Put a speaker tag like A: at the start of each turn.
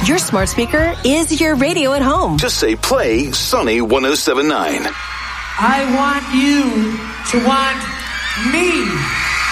A: Your smart speaker is your radio at home.
B: Just say play Sunny 107.9.
C: I want you to want me.